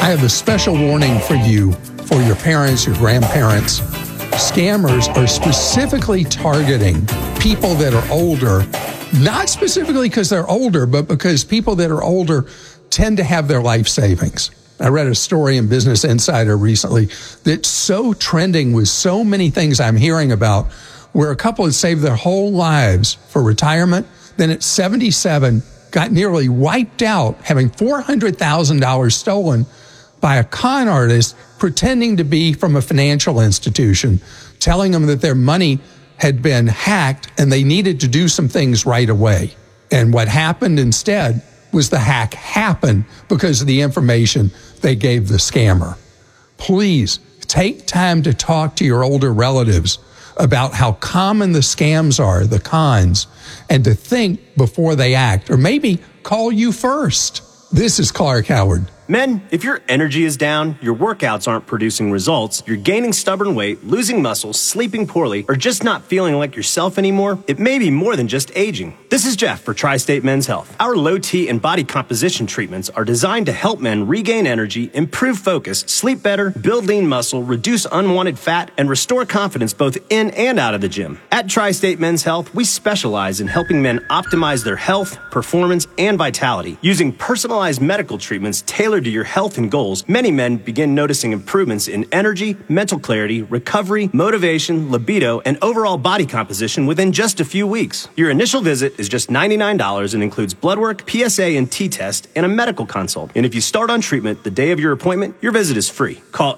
I have a special warning for you, for your parents, your grandparents. Scammers are specifically targeting people that are older, not specifically because they're older, but because people that are older tend to have their life savings. I read a story in Business Insider recently that's so trending with so many things I'm hearing about, where a couple had saved their whole lives for retirement, then at 77 got nearly wiped out, having $400,000 stolen by a con artist pretending to be from a financial institution, telling them that their money had been hacked and they needed to do some things right away. And what happened instead was the hack happened because of the information they gave the scammer. Please take time to talk to your older relatives about how common the scams are, the cons, and to think before they act, or maybe call you first. This is Clark Howard. Men, if your energy is down, your workouts aren't producing results, you're gaining stubborn weight, losing muscle, sleeping poorly, or just not feeling like yourself anymore, it may be more than just aging. This is Jeff for Tri-State Men's Health. Our low T and body composition treatments are designed to help men regain energy, improve focus, sleep better, build lean muscle, reduce unwanted fat, and restore confidence both in and out of the gym. At Tri-State Men's Health, we specialize in helping men optimize their health, performance, and vitality. Using personalized medical treatments tailored to your health and goals, many men begin noticing improvements in energy, mental clarity, recovery, motivation, libido, and overall body composition within just a few weeks. Your initial visit is just $99 and includes blood work, PSA and T-test, and a medical consult. And if you start on treatment the day of your appointment, your visit is free. Call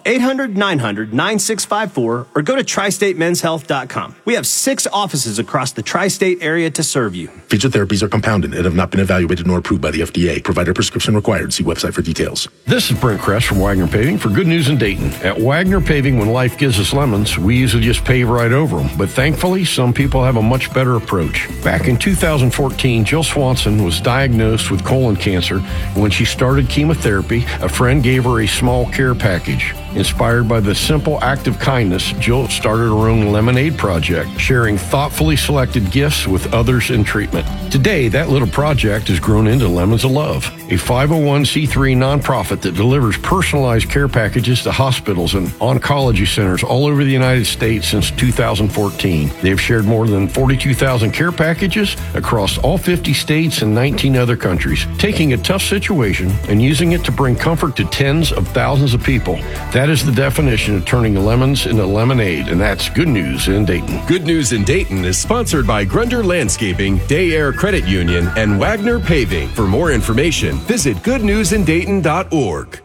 800-900-9654 or go to TriStateMen'sHealth.com. We have 6 offices across the tri-state area to serve you. Featured therapies are compounded and have not been evaluated nor approved by the FDA. Provider prescription required. See website for details. This is Brent Kress from Wagner Paving for Good News in Dayton. At Wagner Paving, when life gives us lemons, we usually just pave right over them. But thankfully, some people have a much better approach. Back in 2014, Jill Swanson was diagnosed with colon cancer. When she started chemotherapy, a friend gave her a small care package. Inspired by the simple act of kindness, Jill started her own lemonade project, sharing thoughtfully selected gifts with others in treatment. Today, that little project has grown into Lemons of Love, a 501c3 nonprofit that delivers personalized care packages to hospitals and oncology centers all over the United States since 2014. They've shared more than 42,000 care packages across all 50 states and 19 other countries, taking a tough situation and using it to bring comfort to tens of thousands of people. That is the definition of turning lemons into lemonade, and that's Good News in Dayton. Good News in Dayton is sponsored by Grunder Landscaping, Day Air Credit Union, and Wagner Paving. For more information, visit goodnewsindayton.org.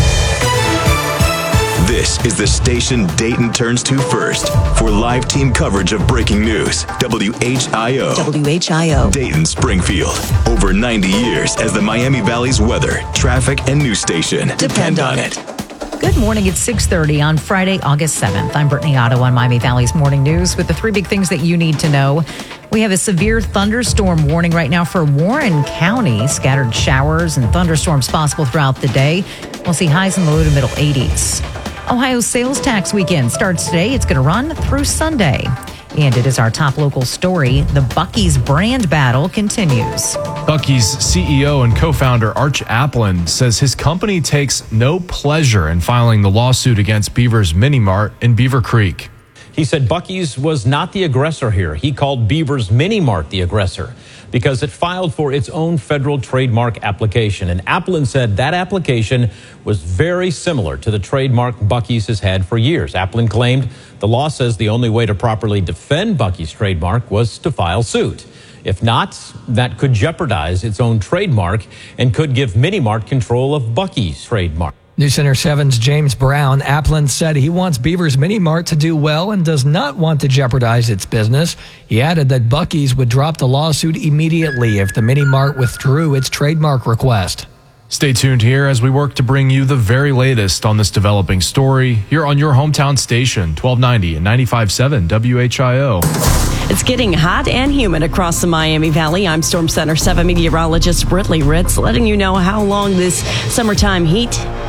This is the station Dayton turns to first for live team coverage of breaking news. WHIO. WHIO. Dayton, Springfield. Over 90 years as the Miami Valley's weather, traffic, and news station. Depend on it. Good morning. It's 6:30 on Friday, August 7th. I'm Brittany Otto on Miami Valley's Morning News with the 3 big things that you need to know. We have a severe thunderstorm warning right now for Warren County. Scattered showers and thunderstorms possible throughout the day. We'll see highs in the low to middle 80s. Ohio sales tax weekend starts today. It's going to run through Sunday. And it is our top local story. The Buc-ee's brand battle continues. Buc-ee's CEO and co-founder Arch Applin says his company takes no pleasure in filing the lawsuit against Beaver's Mini Mart in Beaver Creek. He said Buc-ee's was not the aggressor here. He called Beaver's Mini Mart the aggressor because it filed for its own federal trademark application. And Applin said that application was very similar to the trademark Buc-ee's has had for years. Applin claimed the law says the only way to properly defend Buc-ee's trademark was to file suit. If not, that could jeopardize its own trademark and could give Mini Mart control of Buc-ee's trademark. News Center 7's James Brown. Applin said he wants Beaver's Mini Mart to do well and does not want to jeopardize its business. He added that Buc-ee's would drop the lawsuit immediately if the Mini Mart withdrew its trademark request. Stay tuned here as we work to bring you the very latest on this developing story here on your hometown station, 1290 and 95.7 WHIO. It's getting hot and humid across the Miami Valley. I'm Storm Center 7 meteorologist Britley Ritz, letting you know how long this summertime heat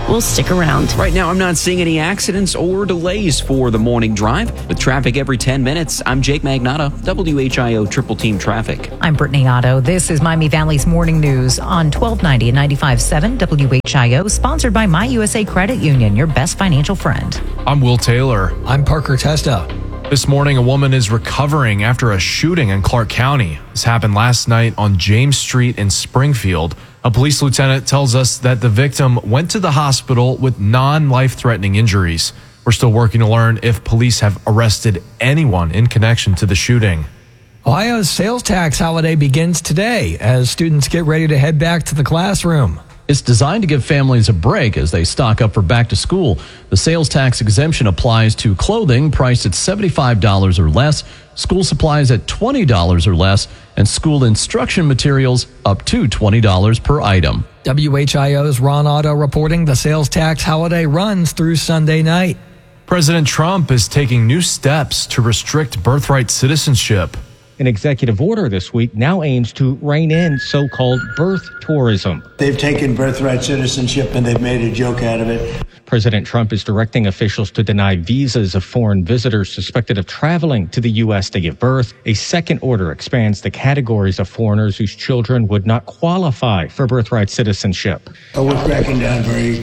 We'll stick around. Right now, I'm not seeing any accidents or delays for the morning drive. With traffic every 10 minutes, I'm Jake Magnotta, WHIO Triple Team Traffic. I'm Brittany Otto. This is Miami Valley's Morning News on 1290 and 95.7 WHIO, sponsored by My USA Credit Union, your best financial friend. I'm Will Taylor. I'm Parker Testa. This morning, a woman is recovering after a shooting in Clark County. This happened last night on James Street in Springfield. A police lieutenant tells us that the victim went to the hospital with non-life-threatening injuries. We're still working to learn if police have arrested anyone in connection to the shooting. Ohio's sales tax holiday begins today as students get ready to head back to the classroom. It's designed to give families a break as they stock up for back to school. The sales tax exemption applies to clothing priced at $75 or less, school supplies at $20 or less, and school instruction materials up to $20 per item. WHIO's Ron Otto reporting the sales tax holiday runs through Sunday night. President Trump is taking new steps to restrict birthright citizenship. An executive order this week now aims to rein in so-called birth tourism. They've taken birthright citizenship and they've made a joke out of it. President Trump is directing officials to deny visas of foreign visitors suspected of traveling to the U.S. to give birth. A second order expands the categories of foreigners whose children would not qualify for birthright citizenship. Oh, we're cracking down very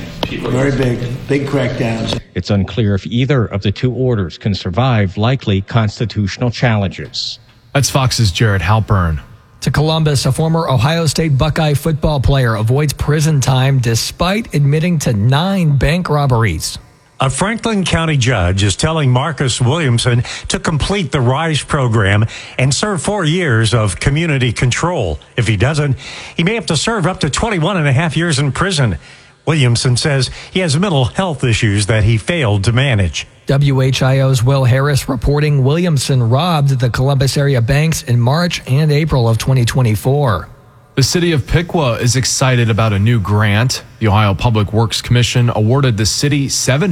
big crackdowns. It's unclear if either of the two orders can survive likely constitutional challenges. That's Fox's Jared Halpern. To Columbus, a former Ohio State Buckeye football player avoids prison time despite admitting to 9 bank robberies. A Franklin County judge is telling Marcus Williamson to complete the RISE program and serve 4 years of community control. If he doesn't, he may have to serve up to 21 and a half years in prison. Williamson says he has mental health issues that he failed to manage. WHIO's Will Harris reporting Williamson robbed the Columbus area banks in March and April of 2024. The city of Piqua is excited about a new grant. The Ohio Public Works Commission awarded the city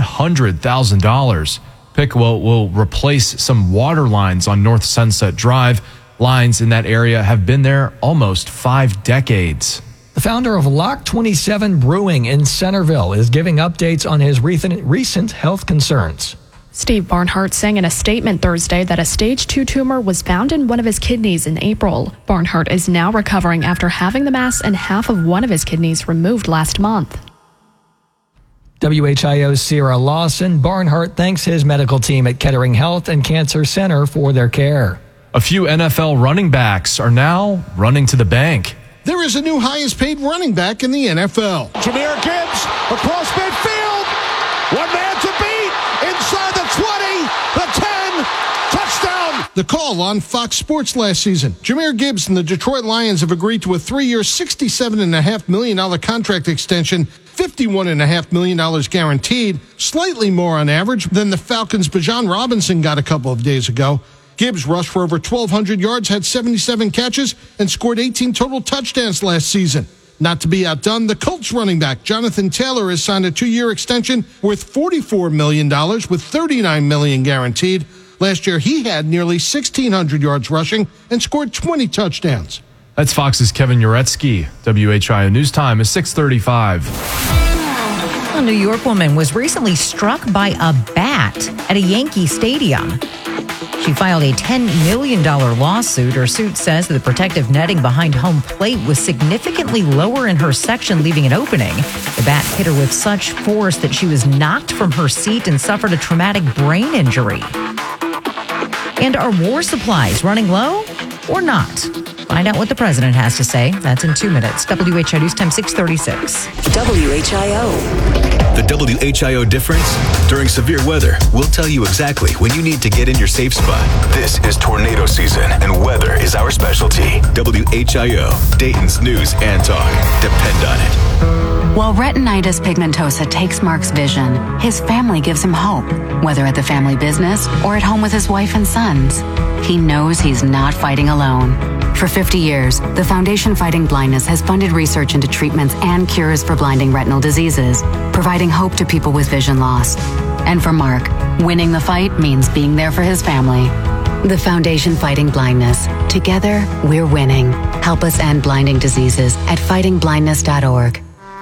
$700,000. Piqua will replace some water lines on North Sunset Drive. Lines in that area have been there almost 5 decades. The founder of Lock 27 Brewing in Centerville is giving updates on his recent health concerns. Steve Barnhart sang in a statement Thursday that a stage 2 tumor was found in one of his kidneys in April. Barnhart is now recovering after having the mass and half of one of his kidneys removed last month. WHIO's Sierra Lawson. Barnhart thanks his medical team at Kettering Health and Cancer Center for their care. A few NFL running backs are now running to the bank. There is a new highest paid running back in the NFL. Jahmyr Gibbs across midfield. One man to beat. Inside the 20, the 10, touchdown. The call on Fox Sports last season. Jahmyr Gibbs and the Detroit Lions have agreed to a 3-year, $67.5 million contract extension, $51.5 million guaranteed, slightly more on average than the Falcons' Bijan Robinson got a couple of days ago. Gibbs rushed for over 1,200 yards, had 77 catches, and scored 18 total touchdowns last season. Not to be outdone, the Colts running back Jonathan Taylor has signed a 2-year extension worth $44 million with $39 million guaranteed. Last year, he had nearly 1,600 yards rushing and scored 20 touchdowns. That's Fox's Kevin Uretsky. WHIO News Time is 6:35. A New York woman was recently struck by a bat at a Yankee stadium. She filed a $10 million lawsuit. Her suit says that the protective netting behind home plate was significantly lower in her section, leaving an opening. The bat hit her with such force that she was knocked from her seat and suffered a traumatic brain injury. And are war supplies running low or not? Find out what the president has to say. That's in 2 minutes. WHIO News Time 6:36. WHIO. The WHIO difference? During severe weather, we'll tell you exactly when you need to get in your safe spot. This is tornado season, and weather is our specialty. WHIO, Dayton's news and talk. Depend on it. While retinitis pigmentosa takes Mark's vision, his family gives him hope, whether at the family business or at home with his wife and sons. He knows he's not fighting alone. For 50 years, the Foundation Fighting Blindness has funded research into treatments and cures for blinding retinal diseases, providing hope to people with vision loss. And for Mark, winning the fight means being there for his family. The Foundation Fighting Blindness. Together, we're winning. Help us end blinding diseases at fightingblindness.org.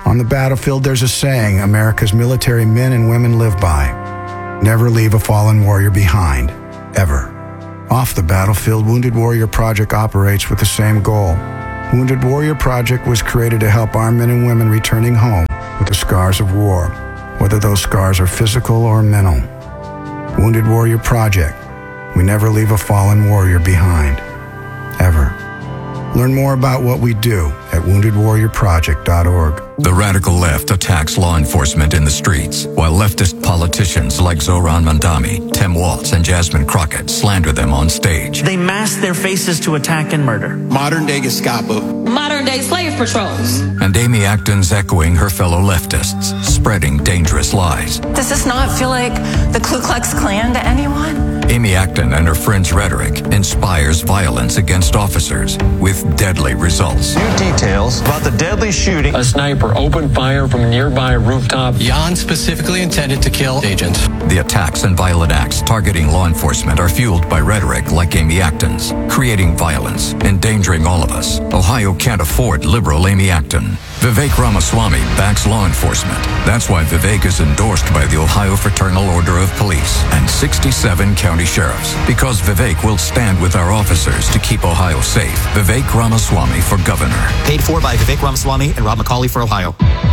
On the battlefield, there's a saying America's military men and women live by. Never leave a fallen warrior behind, ever. Off the battlefield, Wounded Warrior Project operates with the same goal. Wounded Warrior Project was created to help our men and women returning home with the scars of war, whether those scars are physical or mental. Wounded Warrior Project. We never leave a fallen warrior behind, ever. Learn more about what we do at woundedwarriorproject.org. The radical left attacks law enforcement in the streets, while leftist politicians like Zohran Mamdani, Tim Walz, and Jasmine Crockett slander them on stage. They mask their faces to attack and murder. Modern-day Gestapo. Modern-day slave patrols. And Amy Acton's echoing her fellow leftists, spreading dangerous lies. Does this not feel like the Ku Klux Klan to anyone? Amy Acton and her friends' rhetoric inspires violence against officers with deadly results. New details about the deadly shooting. A sniper opened fire from a nearby rooftop. Jan specifically intended to kill agents. The attacks and violent acts targeting law enforcement are fueled by rhetoric like Amy Acton's, creating violence, endangering all of us. Ohio can't afford liberal Amy Acton. Vivek Ramaswamy backs law enforcement. That's why Vivek is endorsed by the Ohio Fraternal Order of Police and 67 county sheriffs. Because Vivek will stand with our officers to keep Ohio safe. Vivek Ramaswamy for governor. Paid for by Vivek Ramaswamy and Rob McCauley for Ohio.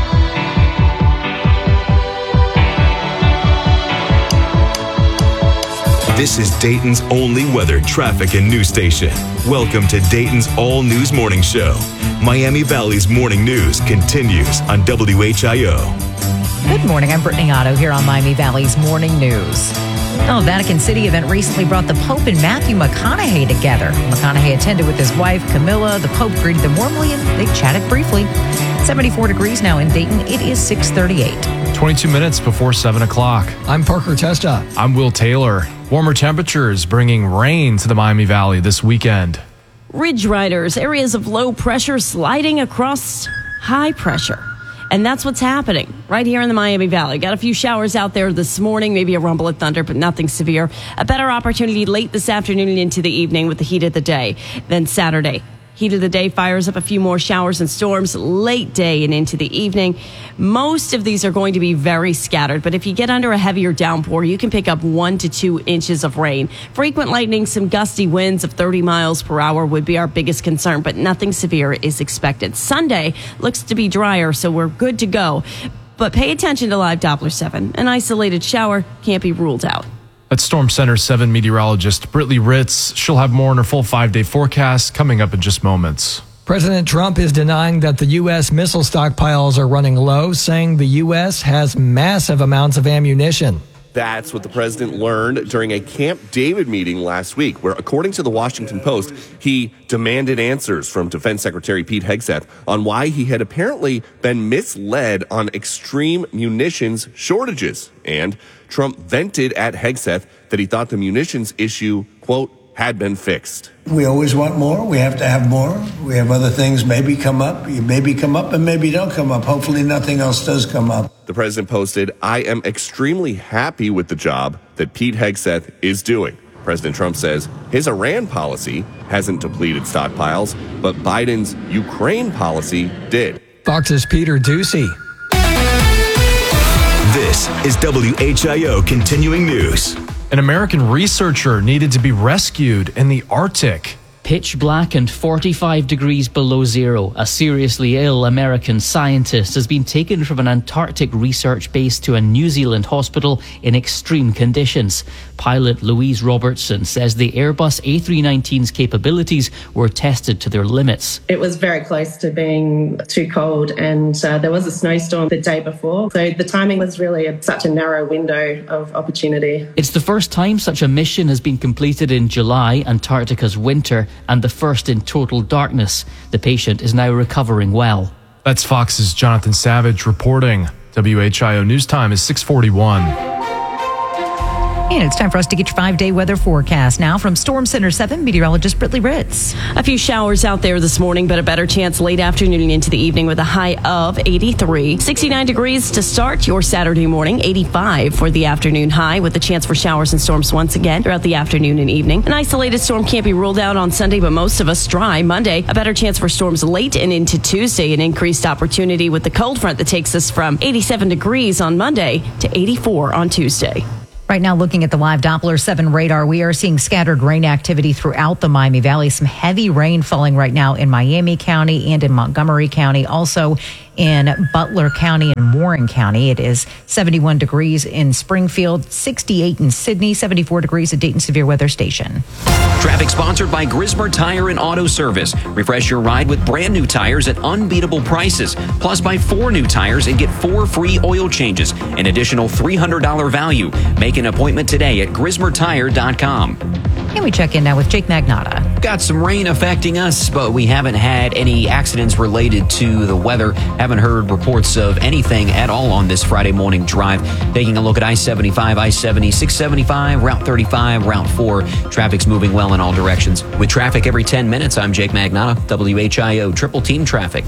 This is Dayton's only weather, traffic, and news station. Welcome to Dayton's all-news morning show. Miami Valley's morning news continues on WHIO. Good morning. I'm Brittany Otto here on Miami Valley's morning news. A Vatican City event recently brought the Pope and Matthew McConaughey together. McConaughey attended with his wife, Camilla. The Pope greeted them warmly, and they chatted briefly. 74 degrees now in Dayton. It is 6:38. 22 minutes before 7 o'clock. I'm Parker Testa. I'm Will Taylor. Warmer temperatures bringing rain to the Miami Valley this weekend. Ridge riders, areas of low pressure sliding across high pressure. And that's what's happening right here in the Miami Valley. Got a few showers out there this morning, maybe a rumble of thunder, but nothing severe. A better opportunity late this afternoon and into the evening with the heat of the day. Then Saturday. Heat of the day fires up a few more showers and storms late day and into the evening. Most of these are going to be very scattered, but if you get under a heavier downpour, you can pick up 1 to 2 inches of rain. Frequent lightning, some gusty winds of 30 miles per hour would be our biggest concern, but nothing severe is expected. Sunday looks to be drier, so we're good to go. But pay attention to live Doppler 7. An isolated shower can't be ruled out. That's Storm Center 7 meteorologist Britley Ritz. She'll have more on her full 5-day forecast coming up in just moments. President Trump is denying that the U.S. missile stockpiles are running low, saying the U.S. has massive amounts of ammunition. That's what the president learned during a Camp David meeting last week, where, according to the Washington Post, he demanded answers from Defense Secretary Pete Hegseth on why he had apparently been misled on extreme munitions shortages. And Trump vented at Hegseth that he thought the munitions issue, quote, had been fixed. We always want more. We have to have more. We have other things maybe come up. You maybe come up and maybe don't come up. Hopefully nothing else does come up. The president posted, "I am extremely happy with the job that Pete Hegseth is doing." President Trump says his Iran policy hasn't depleted stockpiles, but Biden's Ukraine policy did. Fox's Peter Ducey. This is WHIO Continuing News. An American researcher needed to be rescued in the Arctic. Pitch black and 45 degrees below zero. A seriously ill American scientist has been taken from an Antarctic research base to a New Zealand hospital in extreme conditions. Pilot Louise Robertson says the Airbus A319's capabilities were tested to their limits. It was very close to being too cold, and there was a snowstorm the day before. So the timing was really such a narrow window of opportunity. It's the first time such a mission has been completed in July, Antarctica's winter, and the first in total darkness. The patient is now recovering well. That's Fox's Jonathan Savage reporting. WHIO News Time is 6:41. And it's time for us to get your 5-day weather forecast now from Storm Center 7 meteorologist Brittany Ritz. A few showers out there this morning, but a better chance late afternoon and into the evening with a high of 83. 69 degrees to start your Saturday morning, 85 for the afternoon high with a chance for showers and storms once again throughout the afternoon and evening. An isolated storm can't be ruled out on Sunday, but most of us dry. Monday, a better chance for storms late and into Tuesday, an increased opportunity with the cold front that takes us from 87 degrees on Monday to 84 on Tuesday. Right now, looking at the live Doppler 7 radar, we are seeing scattered rain activity throughout the Miami Valley. Some heavy rain falling right now in Miami County and in Montgomery County. Also in Butler County and Warren County. It is 71 degrees in Springfield, 68 in Sydney, 74 degrees at Dayton Severe Weather Station. Traffic sponsored by Grismer Tire and Auto Service. Refresh your ride with brand new tires at unbeatable prices. Plus, buy 4 new tires and get 4 free oil changes. An additional $300 value. Make an appointment today at GrismerTire.com. And we check in now with Jake Magnotta. Got some rain affecting us, but we haven't had any accidents related to the weather. Haven't heard reports of anything at all on this Friday morning drive. Taking a look at I-75, I-70, 675, Route 35, Route 4. Traffic's moving well in all directions. With traffic every 10 minutes, I'm Jake Magnotta, WHIO Triple Team Traffic.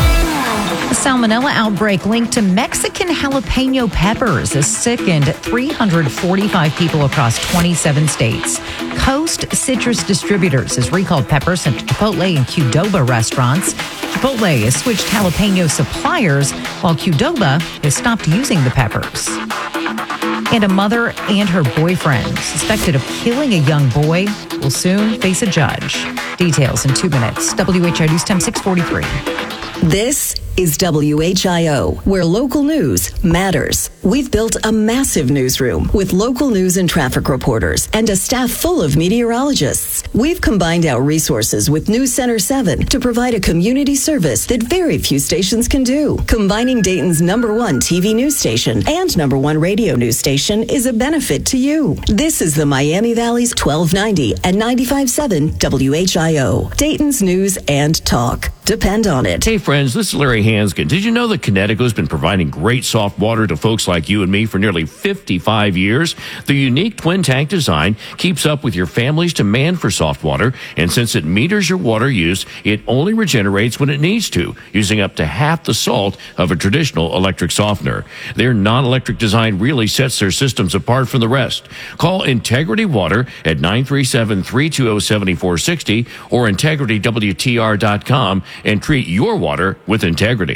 A salmonella outbreak linked to Mexican jalapeno peppers has sickened 345 people across 27 states. Coast Citrus Distributors has recalled peppers sent to Chipotle and Qdoba restaurants. Chipotle has switched jalapeno suppliers, while Qdoba has stopped using the peppers. And a mother and her boyfriend, suspected of killing a young boy, will soon face a judge. Details in 2 minutes. WHIO News Time 643. This is WHIO, where local news matters. We've built a massive newsroom with local news and traffic reporters and a staff full of meteorologists. We've combined our resources with News Center 7 to provide a community service that very few stations can do. Combining Dayton's #1 TV news station and #1 radio news station is a benefit to you. This is the Miami Valley's 1290 and 95.7 WHIO, Dayton's news and talk. Depend on it. Hey friends, this is Larry Hanskin. Did you know that Connecticut's been providing great soft water to folks like you and me for nearly 55 years? The unique twin tank design keeps up with your family's demand for soft water, and since it meters your water use, it only regenerates when it needs to, using up to half the salt of a traditional electric softener. Their non-electric design really sets their systems apart from the rest. Call Integrity Water at 937-320-7460 or integritywtr.com and treat your water with integrity.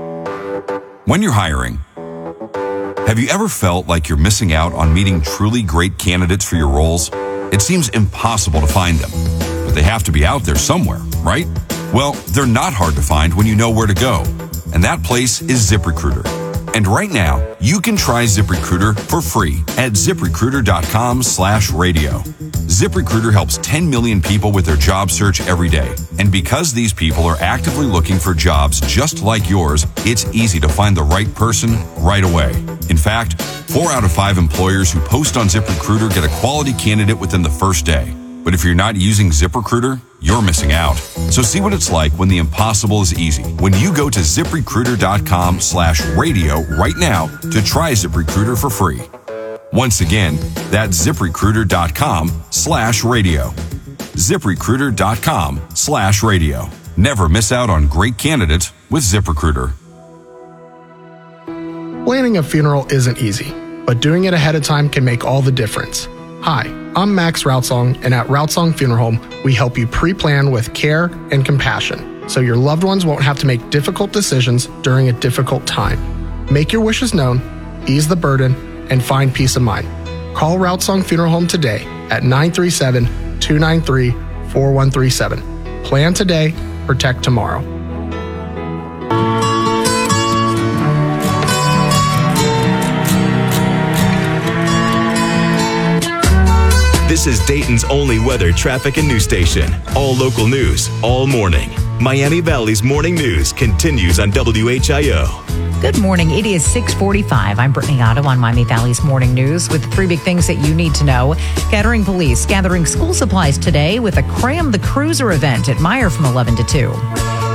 When you're hiring, have you ever felt like you're missing out on meeting truly great candidates for your roles? It seems impossible to find them, but they have to be out there somewhere, right? Well, they're not hard to find when you know where to go, and that place is ZipRecruiter. And right now, you can try ZipRecruiter for free at ZipRecruiter.com/radio. ZipRecruiter helps 10 million people with their job search every day. And because these people are actively looking for jobs just like yours, it's easy to find the right person right away. In fact, 4 out of 5 employers who post on ZipRecruiter get a quality candidate within the first day. But if you're not using ZipRecruiter, you're missing out. So see what it's like when the impossible is easy. When you go to ZipRecruiter.com/radio right now to try ZipRecruiter for free. Once again, that's ZipRecruiter.com/radio. ZipRecruiter.com/radio. Never miss out on great candidates with ZipRecruiter. Planning a funeral isn't easy, but doing it ahead of time can make all the difference. Hi, I'm Max Routsong, and at Routsong Funeral Home, we help you pre-plan with care and compassion, so your loved ones won't have to make difficult decisions during a difficult time. Make your wishes known, ease the burden, and find peace of mind. Call Routsong Funeral Home today at 937-293-4137. Plan today, protect tomorrow. This is Dayton's only weather, traffic, and news station. All local news, all morning. Miami Valley's morning news continues on WHIO. Good morning. It is 6:45. I'm Brittany Otto on Miami Valley's morning news with 3 big things that you need to know. Kettering Police gathering school supplies today with a Cram the Cruiser event at Meyer from 11 to 2.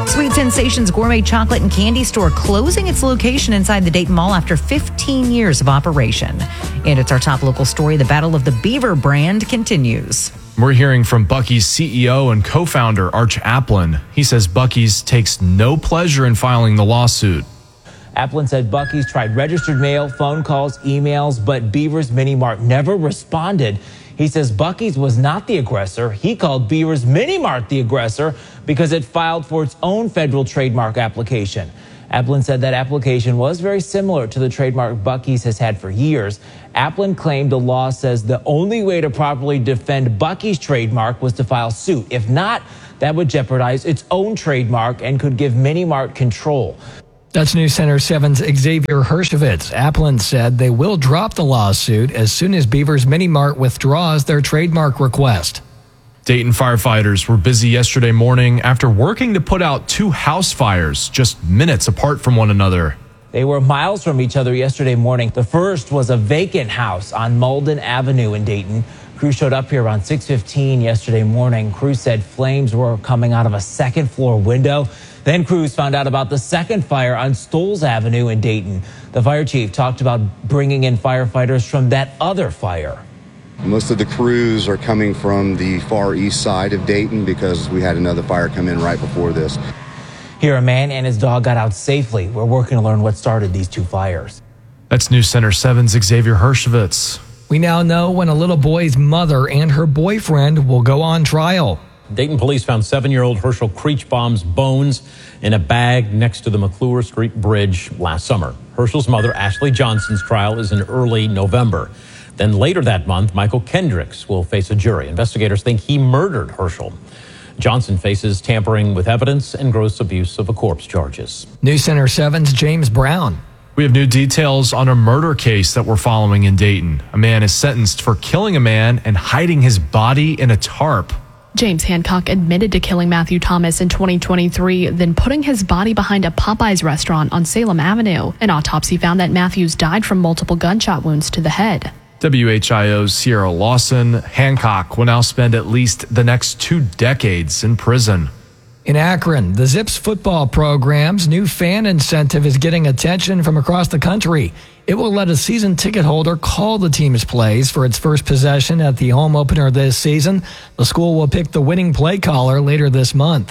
Sweet Sensations Gourmet Chocolate and Candy Store closing its location inside the Dayton Mall after 15 years of operation. And it's our top local story. The battle of the Beaver brand continues. We're hearing from Buc-ee's CEO and co-founder, Arch Applin. He says Buc-ee's takes no pleasure in filing the lawsuit. Applin said Buc-ee's tried registered mail, phone calls, emails, but Beaver's Mini Mart never responded. He says Buc-ee's was not the aggressor. He called Beaver's Mini Mart the aggressor because it filed for its own federal trademark application. Applin said that application was very similar to the trademark Buc-ee's has had for years. Applin claimed the law says the only way to properly defend Buc-ee's trademark was to file suit. If not, that would jeopardize its own trademark and could give Mini Mart control. That's News Center 7's Xavier Hershevitz. Applin said they will drop the lawsuit as soon as Beaver's Mini Mart withdraws their trademark request. Dayton firefighters were busy yesterday morning after working to put out 2 house fires just minutes apart from one another. They were miles from each other yesterday morning. The first was a vacant house on Malden Avenue in Dayton. Crews showed up here around 6:15 yesterday morning. Crews said flames were coming out of a second-floor window. Then crews found out about the second fire on Stoles Avenue in Dayton. The fire chief talked about bringing in firefighters from that other fire. Most of the crews are coming from the far east side of Dayton because we had another fire come in right before this. Here, a man and his dog got out safely. We're working to learn what started these 2 fires. That's News Center 7's Xavier Hershevitz. We now know when a little boy's mother and her boyfriend will go on trial. Dayton police found 7-year-old Herschel Creechbaum's bones in a bag next to the McClure Street Bridge last summer. Herschel's mother, Ashley Johnson's trial is in early November. Then later that month, Michael Kendricks will face a jury. Investigators think he murdered Herschel. Johnson faces tampering with evidence and gross abuse of a corpse charges. News Center 7's James Brown. We have new details on a murder case that we're following in Dayton. A man is sentenced for killing a man and hiding his body in a tarp. James Hancock admitted to killing Matthew Thomas in 2023, then putting his body behind a Popeyes restaurant on Salem Avenue. An autopsy found that Matthews died from multiple gunshot wounds to the head. WHIO's Sierra Lawson. Hancock will now spend at least the next 2 decades in prison. In Akron, the Zips football program's new fan incentive is getting attention from across the country. It will let a season ticket holder call the team's plays for its first possession at the home opener this season. The school will pick the winning play caller later this month.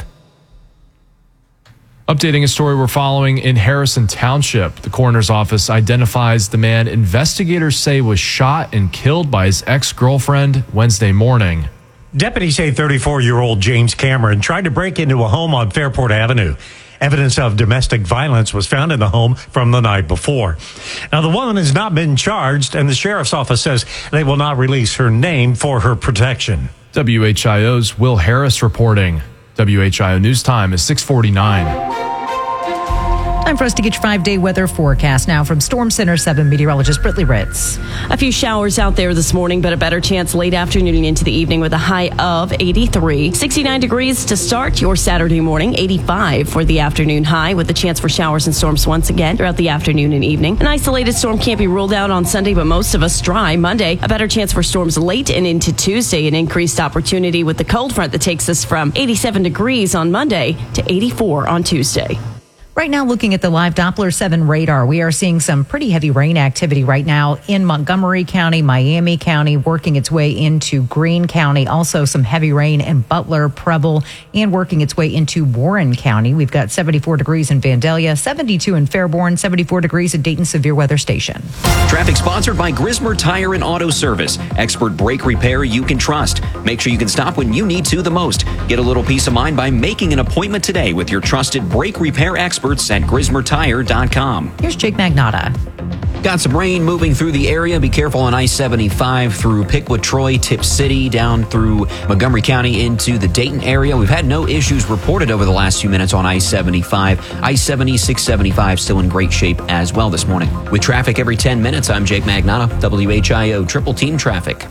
Updating a story we're following in Harrison Township. The coroner's office identifies the man investigators say was shot and killed by his ex-girlfriend Wednesday morning. Deputies say 34-year-old James Cameron tried to break into a home on Fairport Avenue. Evidence of domestic violence was found in the home from the night before. Now, the woman has not been charged, and the sheriff's office says they will not release her name for her protection. WHIO's Will Harris reporting. WHIO News Time is 6:49. Time for us to get your 5-day weather forecast now from Storm Center 7 meteorologist Britley Ritz. A few showers out there this morning, but a better chance late afternoon into the evening with a high of 83. 69 degrees to start your Saturday morning, 85 for the afternoon high with a chance for showers and storms once again throughout the afternoon and evening. An isolated storm can't be ruled out on Sunday, but most of us dry. Monday, a better chance for storms late and into Tuesday. An increased opportunity with the cold front that takes us from 87 degrees on Monday to 84 on Tuesday. Right now, looking at the live Doppler 7 radar, we are seeing some pretty heavy rain activity right now in Montgomery County, Miami County, working its way into Greene County. Also, some heavy rain in Butler, Preble, and working its way into Warren County. We've got 74 degrees in Vandalia, 72 in Fairborn, 74 degrees at Dayton Severe Weather Station. Traffic sponsored by Grismer Tire and Auto Service. Expert brake repair you can trust. Make sure you can stop when you need to the most. Get a little peace of mind by making an appointment today with your trusted brake repair experts at GrismerTire.com. Here's Jake Magnotta. Got some rain moving through the area. Be careful on I-75 through Pickwood, Troy, Tip City, down through Montgomery County into the Dayton area. We've had no issues reported over the last few minutes on I-75. I-70, 675 still in great shape as well this morning. With traffic every 10 minutes, I'm Jake Magnotta, WHIO Triple Team Traffic.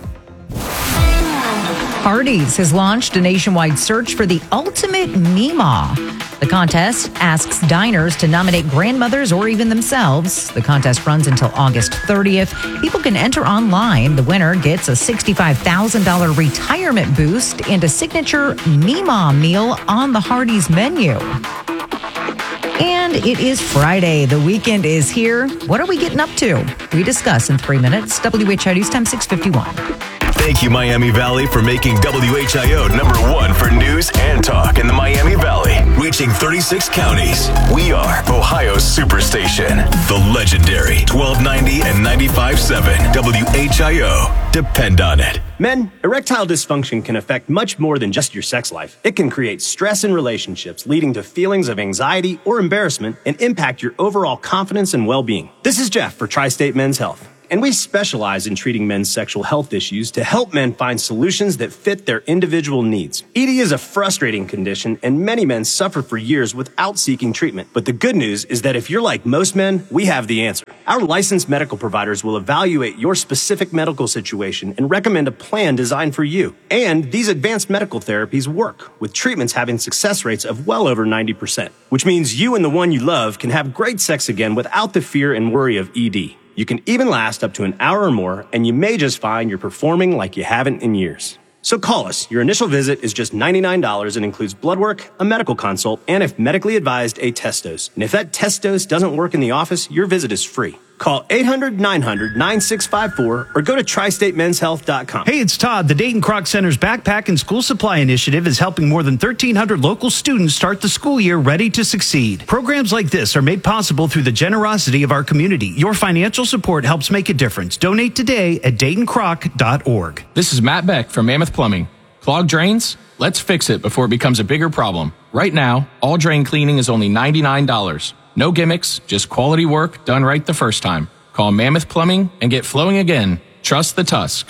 Hardee's has launched a nationwide search for the ultimate Meemaw. The contest asks diners to nominate grandmothers or even themselves. The contest runs until August 30th. People can enter online. The winner gets a $65,000 retirement boost and a signature Meemaw meal on the Hardee's menu. And it is Friday. The weekend is here. What are we getting up to? We discuss in 3 minutes. WHIO News Time 6:51. Thank you, Miami Valley, for making WHIO #1 for news and talk in the Miami Valley. Reaching 36 counties. We are Ohio's superstation. The legendary 1290 and 95.7 WHIO. Depend on it. Men, erectile dysfunction can affect much more than just your sex life. It can create stress in relationships, leading to feelings of anxiety or embarrassment, and impact your overall confidence and well-being. This is Jeff for Tri-State Men's Health. And we specialize in treating men's sexual health issues to help men find solutions that fit their individual needs. ED is a frustrating condition, and many men suffer for years without seeking treatment. But the good news is that if you're like most men, we have the answer. Our licensed medical providers will evaluate your specific medical situation and recommend a plan designed for you. And these advanced medical therapies work, with treatments having success rates of well over 90%, which means you and the one you love can have great sex again without the fear and worry of ED. You can even last up to an hour or more, and you may just find you're performing like you haven't in years. So call us. Your initial visit is just $99 and includes blood work, a medical consult, and if medically advised, a test dose. And if that test dose doesn't work in the office, your visit is free. Call 800-900-9654 or go to tristatemenshealth.com. Hey, it's Todd. The Dayton Kroc Center's Backpack and School Supply Initiative is helping more than 1,300 local students start the school year ready to succeed. Programs like this are made possible through the generosity of our community. Your financial support helps make a difference. Donate today at DaytonKroc.org. This is Matt Beck from Mammoth Plumbing. Clogged drains? Let's fix it before it becomes a bigger problem. Right now, all drain cleaning is only $99. No gimmicks, just quality work done right the first time. Call Mammoth Plumbing and get flowing again. Trust the Tusk.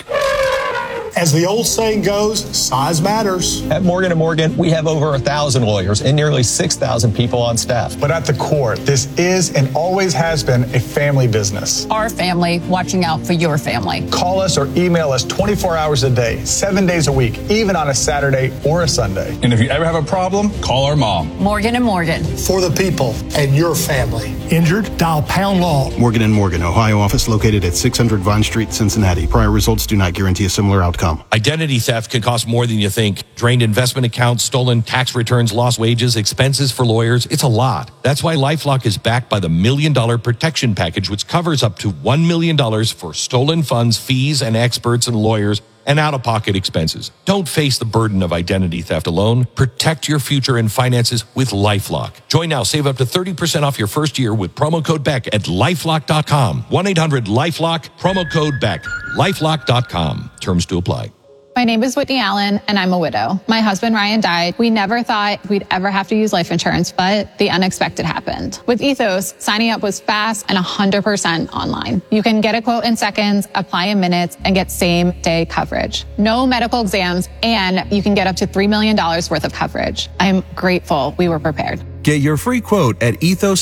As the old saying goes, size matters. At Morgan & Morgan, we have over 1,000 lawyers and nearly 6,000 people on staff. But at the core, this is and always has been a family business. Our family watching out for your family. Call us or email us 24 hours a day, 7 days a week, even on a Saturday or a Sunday. And if you ever have a problem, call our mom. Morgan & Morgan. For the people and your family. Injured? Dial # law. Morgan & Morgan, Ohio office located at 600 Vine Street, Cincinnati. Prior results do not guarantee a similar outcome. Identity theft can cost more than you think. Drained investment accounts, stolen tax returns, lost wages, expenses for lawyers. It's a lot. That's why LifeLock is backed by the $1 Million Protection Package, which covers up to $1 million for stolen funds, fees, and experts and lawyers, and out-of-pocket expenses. Don't face the burden of identity theft alone. Protect your future and finances with LifeLock. Join now. Save up to 30% off your first year with promo code BECK at LifeLock.com. 1-800-LifeLock, promo code BECK. LifeLock.com. Terms to apply. My name is Whitney Allen, and I'm a widow. My husband, Ryan, died. We never thought we'd ever have to use life insurance, but the unexpected happened. With Ethos, signing up was fast and 100% online. You can get a quote in seconds, apply in minutes, and get same-day coverage. No medical exams, and you can get up to $3 million worth of coverage. I'm grateful we were prepared. Get your free quote at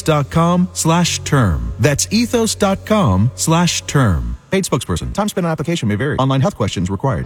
ethos.com/term. That's ethos.com/term. Paid spokesperson. Time spent on application may vary. Online health questions required.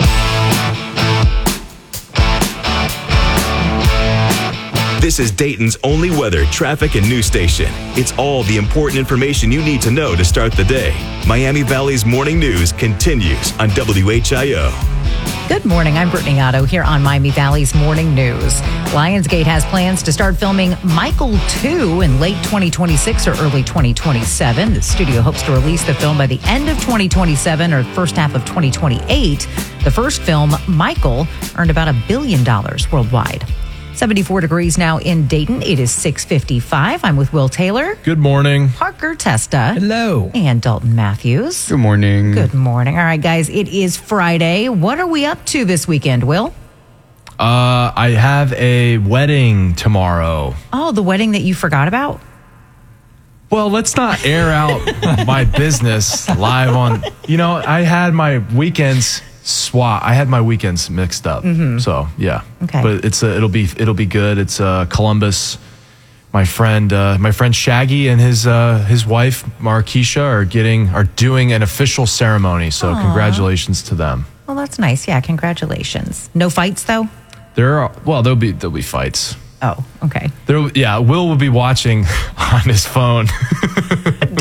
This is Dayton's only weather, traffic, and news station. It's all the important information you need to know to start the day. Miami Valley's morning news continues on WHIO. Good morning. I'm Brittany Otto here on Miami Valley's Morning News. Lionsgate has plans to start filming Michael 2 in late 2026 or early 2027. The studio hopes to release the film by the end of 2027 or first half of 2028. The first film, Michael, earned about $1 billion worldwide. 74 degrees now in Dayton. It is 6:55. I'm with Will Taylor. Good morning. Parker Testa. Hello. And Dalton Matthews. Good morning. Good morning. All right, guys, it is Friday. What are we up to this weekend, Will? I have a wedding tomorrow. Oh, the wedding that you forgot about? Well, let's not air out my business live on. I had my weekends mixed up. Mm-hmm. So yeah. Okay. But it'll be good. It's Columbus. My friend Shaggy and his wife Marquisha are doing an official ceremony. So Aww. Congratulations to them. Well, that's nice. Yeah, congratulations. No fights though? There'll be fights. Oh, okay. Will be watching on his phone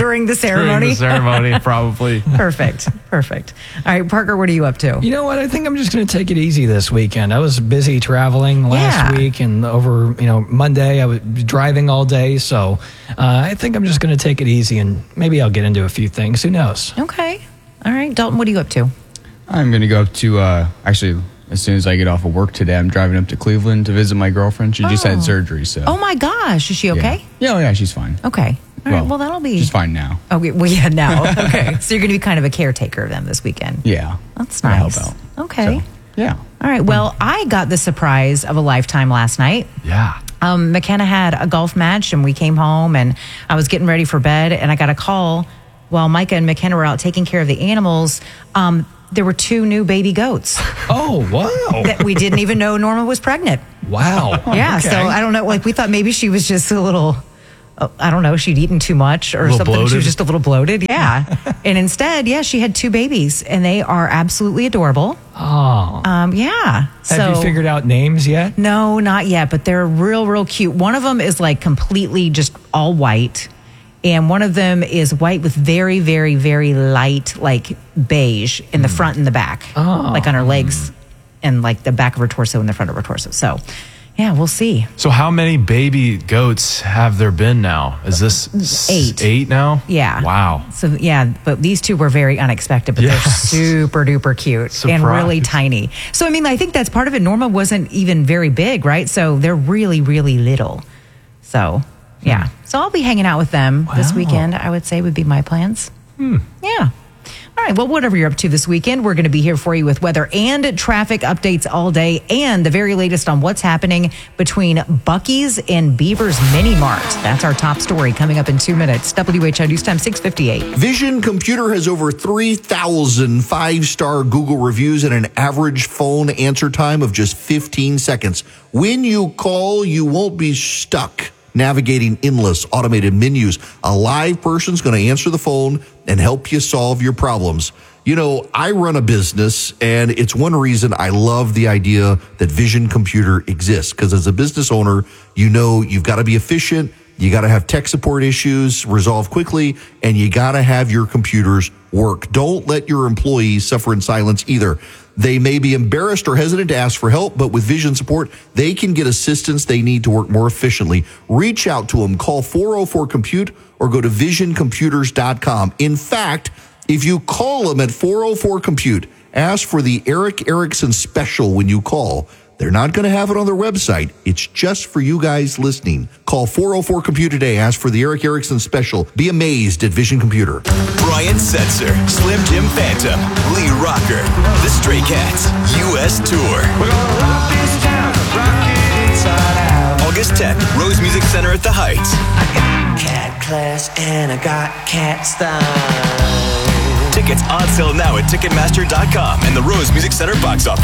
during the ceremony. During the ceremony, probably. Perfect. All right, Parker, what are you up to? You know what? I think I'm just going to take it easy this weekend. I was busy traveling last week, and over Monday I was driving all day. So I think I'm just going to take it easy, and maybe I'll get into a few things. Who knows? Okay. All right, Dalton, what are you up to? I'm going to go up to actually. As soon as I get off of work today, I'm driving up to Cleveland to visit my girlfriend. She just had surgery, so. Oh my gosh, is she okay? Yeah, she's fine. Okay. All right, well, that'll be. She's fine now. Okay, well, yeah, now. Okay. So you're going to be kind of a caretaker of them this weekend. Yeah. That's nice. Help out. Okay. So, yeah. All right, well, I got the surprise of a lifetime last night. Yeah. McKenna had a golf match, and we came home, and I was getting ready for bed, and I got a call while Micah and McKenna were out taking care of the animals. There were 2 new baby goats. Oh, wow. That we didn't even know Norma was pregnant. Wow. Yeah, Okay. so I don't know. Like, we thought maybe she was just a little, I don't know, she'd eaten too much or something. Bloated. She was just a little bloated. Yeah. And instead, she had 2 babies, and they are absolutely adorable. Oh. Yeah. Have you figured out names yet? No, not yet, but they're real cute. One of them is like completely just all white. And one of them is white with very, very, very light, like beige in the front and the back, like on her legs and like the back of her torso and the front of her torso. So, yeah, we'll see. So how many baby goats have there been now? Is this 8? 8 now? Yeah. Wow. So, yeah, but these 2 were very unexpected, but they're super duper cute and really tiny. So, I mean, I think that's part of it. Norma wasn't even very big, right? So they're really, really little. So, yeah. So I'll be hanging out with them this weekend, I would say would be my plans. Yeah. All right. Well, whatever you're up to this weekend, we're going to be here for you with weather and traffic updates all day and the very latest on what's happening between Buc-ee's and Beaver's Mini Mart. That's our top story coming up in 2 minutes. WHI News Time 6:58. Vision Computer has over 3,000 5-star Google reviews and an average phone answer time of just 15 seconds. When you call, you won't be stuck navigating endless automated menus. A live person's going to answer the phone and help you solve your problems. I run a business, and it's one reason I love the idea that Vision Computer exists. Because as a business owner, you've got to be efficient, you got to have tech support issues resolved quickly, and you got to have your computers work. Don't let your employees suffer in silence either. They may be embarrassed or hesitant to ask for help, but with Vision support, they can get assistance they need to work more efficiently. Reach out to them. Call 404-COMPUTE or go to visioncomputers.com. In fact, if you call them at 404-COMPUTE, ask for the Eric Erickson special when you call. They're not going to have it on their website. It's just for you guys listening. Call 404-COMPUTE today. Ask for the Eric Erickson special. Be amazed at Vision Computer. Brian Setzer, Slim Jim Phantom, Lee Rocker, The Stray Cats, U.S. Tour. August 10th, Rose Music Center at the Heights. I got cat class and I got cat style. Tickets on sale now at Ticketmaster.com and the Rose Music Center box office.